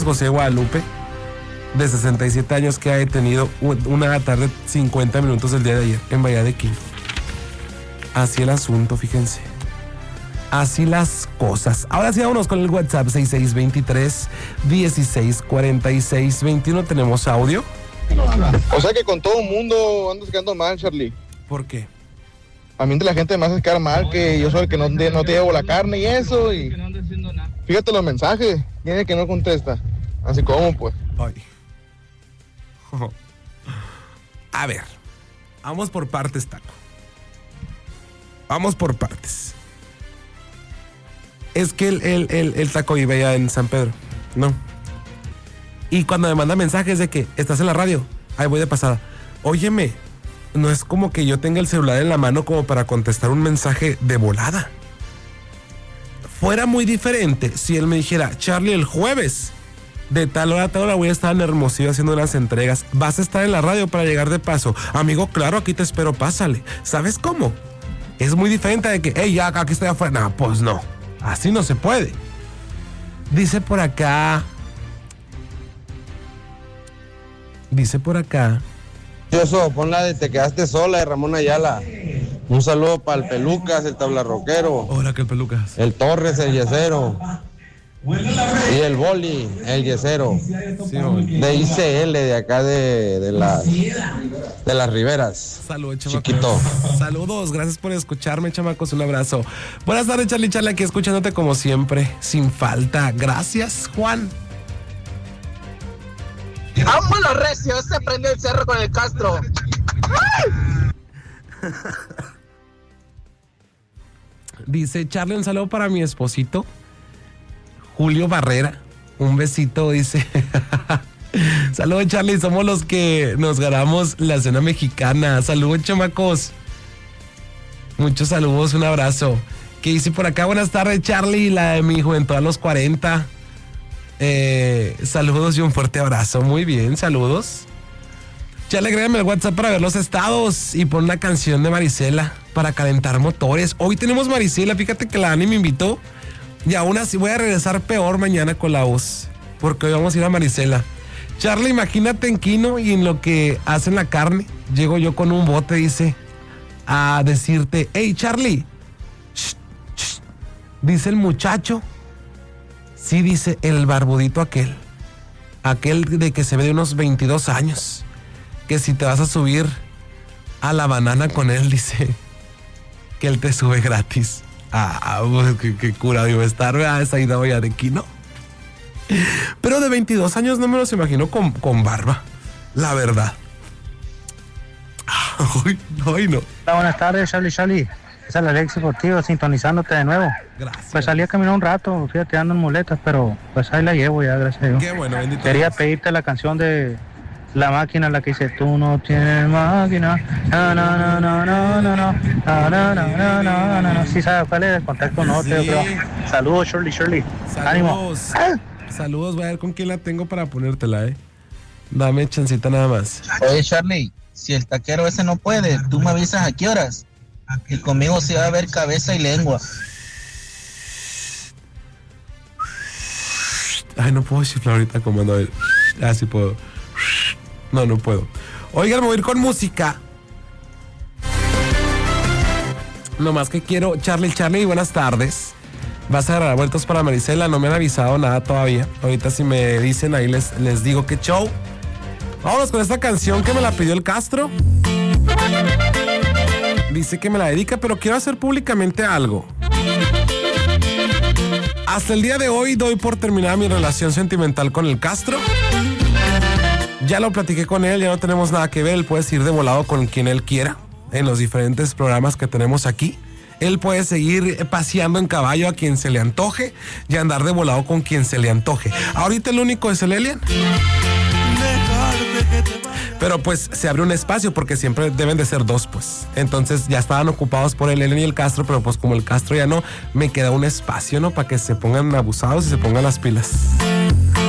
José Guadalupe, de 67 años, que ha detenido una tarde 50 minutos del día de ayer en Bahía de Quino. Así el asunto, fíjense. Así las cosas. Ahora sí, vámonos con el WhatsApp 6623-164621. ¿Tenemos audio? O sea que con todo el mundo andas quedando mal, Charlie. ¿Por qué? A mí de la gente me hace quedar mal, que yo soy el que no te llevo la carne y eso. Y fíjate los mensajes, tiene que no contesta. Así como, pues. Ay. A ver, vamos por partes, Taco. Vamos por partes. Es que el Taco vive allá en San Pedro, ¿no? Y cuando me manda mensajes de que estás en la radio, ahí voy de pasada. Óyeme, no es como que yo tenga el celular en la mano como para contestar un mensaje de volada. Fuera muy diferente si él me dijera, Charlie, el jueves de tal hora a tal hora voy a estar en Hermosillo haciendo unas entregas. Vas a estar en la radio para llegar de paso. Amigo, claro, aquí te espero, pásale. ¿Sabes cómo? Es muy diferente de que, hey, ya aquí estoy afuera. No, pues no. Así no se puede. Dice por acá. Eso, pon la de Te quedaste sola de Ramón Ayala. Un saludo para el Pelucas, el Tablarroquero. Hola, que el Pelucas. El Torres, el Yesero. Y el Boli, el Yesero. Sí, de ICL, de acá de las Riberas. Saludos, chamacos. Chiquito. Saludos, gracias por escucharme, chamacos. Un abrazo. Buenas tardes, Charlie, aquí escuchándote como siempre, sin falta. Gracias, Juan. ¡Amo lo recio! Se prendió el cerro con el Castro. Dice Charlie, un saludo para mi esposito Julio Barrera. Un besito, dice. Saludos, Charlie, somos los que nos ganamos la cena mexicana. Saludos, chamacos. Muchos saludos, un abrazo. ¿Qué dice por acá? Buenas tardes, Charlie, la de mi juventud a los 40. Saludos y un fuerte abrazo. Muy bien, saludos. Charlie, agrégame el WhatsApp para ver los estados y pon una canción de Marisela para calentar motores. Hoy tenemos Marisela, fíjate que la Dani me invitó y aún así voy a regresar peor mañana con la voz, porque hoy vamos a ir a Marisela. Charlie, imagínate en Quino y en lo que hacen la carne, llego yo con un bote, dice, a decirte, hey, Charlie, shh, shh, dice el muchacho. Sí, dice el barbudito aquel de que se ve de unos 22 años, que si te vas a subir a la banana con él, dice, que él te sube gratis. Pues, qué curado iba a estar, ¿verdad? Esa ida hoy a de Quino. Pero de 22 años no me los imagino con barba, la verdad. Ay, no. Hola, buenas tardes, Charlie. Es el Alexis Portillo, sintonizándote de nuevo. Gracias. Pues salí a caminar un rato, fíjate, ando en muletas, pero pues ahí la llevo ya, gracias a Dios. Qué bueno, bendito. Quería pedirte la canción de La Máquina, la que dice, tú no tienes máquina. No. Sí, ¿sabes cuál es? Contacto no, sí. Pero saludos, Shirley. Ánimo. Saludos, voy a ver con quién la tengo para ponértela, Dame chancita nada más. Oye, Charlie, si el taquero ese no puede, tú me avisas a qué horas. Y conmigo se va a ver cabeza y lengua. Ay, no puedo chiflar ahorita como ando. Sí puedo. No puedo. Oigan, me voy a ir con música. Nomás que quiero, Charlie, buenas tardes. Vas a agarrar vueltas para Marisela, no me han avisado nada todavía. Ahorita si me dicen ahí les digo qué show. Vámonos con esta canción que me la pidió el Castro. Dice que me la dedica, pero quiero hacer públicamente algo. Hasta el día de hoy doy por terminada mi relación sentimental con el Castro. Ya lo platiqué con él, ya no tenemos nada que ver. Él puede ir de volado con quien él quiera en los diferentes programas que tenemos aquí. Él puede seguir paseando en caballo a quien se le antoje y andar de volado con quien se le antoje. Ahorita el único es el Elian. Pero pues se abre un espacio porque siempre deben de ser dos, pues. Entonces ya estaban ocupados por el Elian y el Castro, pero pues como el Castro ya no, me queda un espacio, ¿no? Para que se pongan abusados y se pongan las pilas.